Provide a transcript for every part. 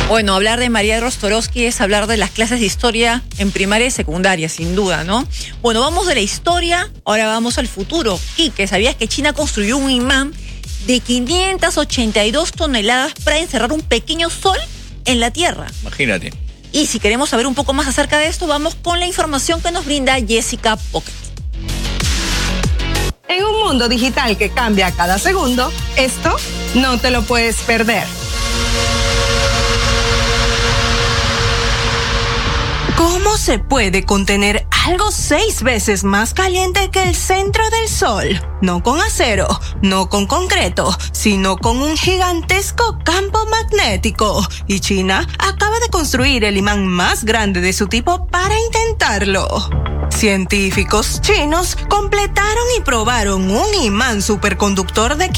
Bueno, hablar de María Rostorowski es hablar de las clases de historia en primaria y secundaria, sin duda, ¿no? Bueno, vamos de la historia, ahora vamos al futuro. Quique, ¿sabías que China construyó un imán de 582 toneladas para encerrar un pequeño sol en la Tierra? Imagínate. Y si queremos saber un poco más acerca de esto, vamos con la información que nos brinda Jessica Pocket. En un mundo digital que cambia cada segundo, esto no te lo puedes perder. ¿Cómo se puede contener algo 6 veces más caliente que el centro del Sol? No con acero, no con concreto, sino con un gigantesco campo magnético. Y China acaba de construir el imán más grande de su tipo para intentarlo. Científicos chinos completaron y probaron un imán superconductor de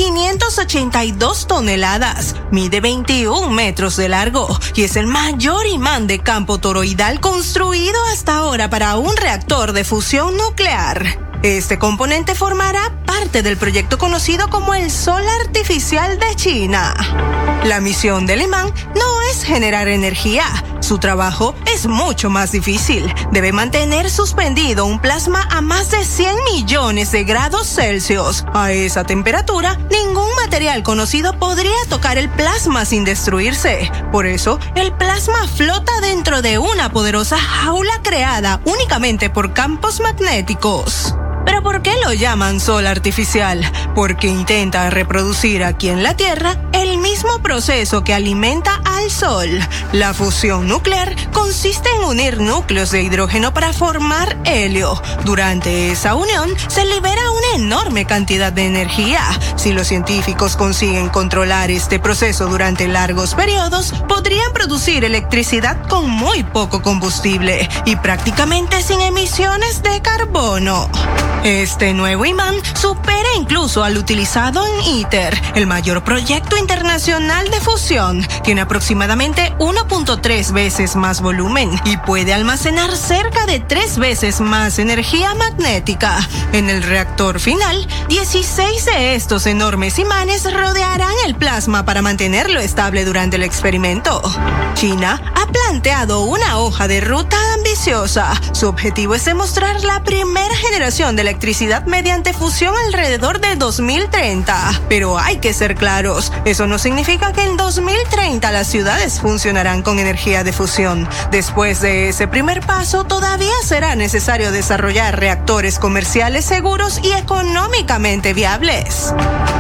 582 toneladas, mide 21 metros de largo y es el mayor imán de campo toroidal construido hasta ahora para un reactor de fusión nuclear. Este componente formará parte del proyecto conocido como el Sol Artificial de China. La misión del imán no es generar energía. Su trabajo es mucho más difícil. Debe mantener suspendido un plasma a más de 100 millones de grados Celsius. A esa temperatura, ningún material conocido podría tocar el plasma sin destruirse. Por eso, el plasma flota dentro de una poderosa jaula creada únicamente por campos magnéticos. ¿Pero por qué lo llaman sol artificial? Porque intenta reproducir aquí en la Tierra el mismo proceso que alimenta al Sol. La fusión nuclear consiste en unir núcleos de hidrógeno para formar helio. Durante esa unión se libera una enorme cantidad de energía. Si los científicos consiguen controlar este proceso durante largos periodos, podrían producir electricidad con muy poco combustible y prácticamente sin emisiones de carbono. Este nuevo imán supera incluso al utilizado en ITER, el mayor proyecto internacional de fusión. Tiene aproximadamente 1.3 veces más volumen y puede almacenar cerca de 3 veces más energía magnética. En el reactor final, 16 de estos enormes imanes rodearán el plasma para mantenerlo estable durante el experimento. China ha planteado una hoja de ruta ambiciosa. Su objetivo es demostrar la primera generación de electricidad mediante fusión alrededor de 2030. Pero hay que ser claros, eso no significa que en 2030 las ciudades funcionarán con energía de fusión. Después de ese primer paso, todavía será necesario desarrollar reactores comerciales seguros y económicamente viables.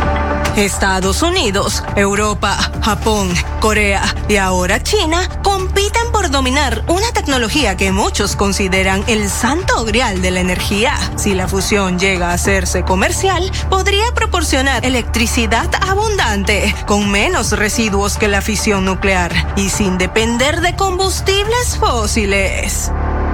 Estados Unidos, Europa, Japón, Corea y ahora China compiten por dominar una tecnología que muchos consideran el santo grial de la energía. Si la fusión llega a hacerse comercial, podría proporcionar electricidad abundante, con menos residuos que la fisión nuclear y sin depender de combustibles fósiles.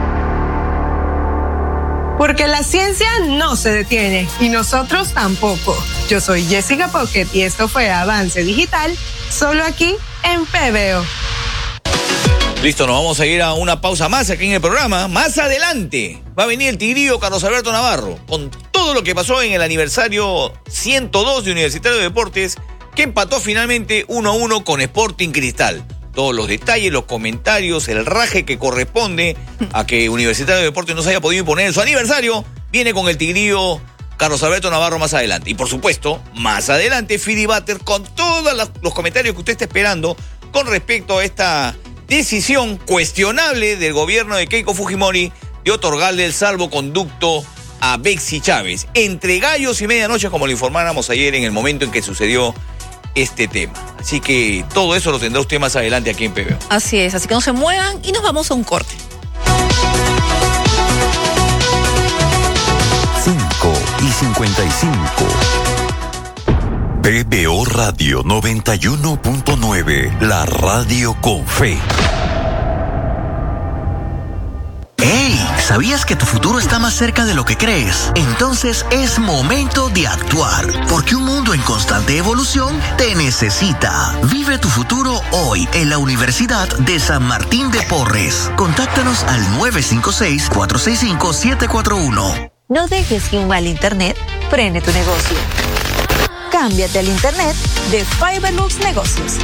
Porque la ciencia no se detiene y nosotros tampoco. Yo soy Jessica Pocket y esto fue Avance Digital, solo aquí en PBO. Listo, nos vamos a ir a una pausa más aquí en el programa. Más adelante va a venir el tigrillo Carlos Alberto Navarro con todo lo que pasó en el aniversario 102 de Universitario de Deportes, que empató finalmente 1-1 con Sporting Cristal. Todos los detalles, los comentarios, el raje que corresponde a que Universitario de Deportes no se haya podido imponer en su aniversario, viene con el tigrillo Carlos Alberto Navarro más adelante. Y por supuesto, más adelante, Fidi Butter con todos los comentarios que usted está esperando con respecto a esta decisión cuestionable del gobierno de Keiko Fujimori de otorgarle el salvoconducto a Bexy Chávez. Entre gallos y medianoche, como lo informáramos ayer en el momento en que sucedió este tema. Así que todo eso lo tendrá usted más adelante aquí en PBO. Así es, así que no se muevan y nos vamos a un corte. 5:55. PBO Radio 91.9, la radio con fe. ¡Hey! ¿Sabías que tu futuro está más cerca de lo que crees? Entonces es momento de actuar, porque un mundo en constante evolución te necesita. Vive tu futuro hoy en la Universidad de San Martín de Porres. Contáctanos al 956-465-741. No dejes que un mal internet frene tu negocio. Cámbiate al internet de Fiberlux Negocios.